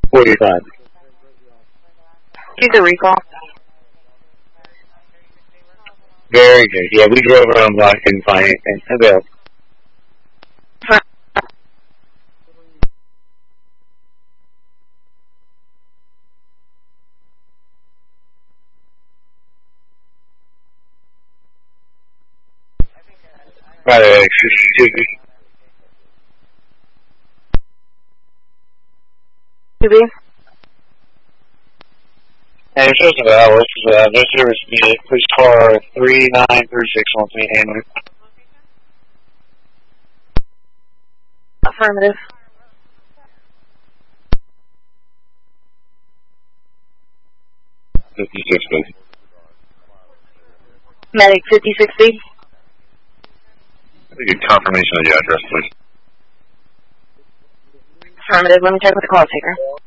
45. Do the recall. Very good. Yeah, we drove around block, couldn't find anything. Available. Right, 2B. 2B. And it's just about no service needed. Please call 3936 wants me handling. Affirmative. Medic 5060. Get confirmation of the address, please. Affirmative. Let me check with the call taker.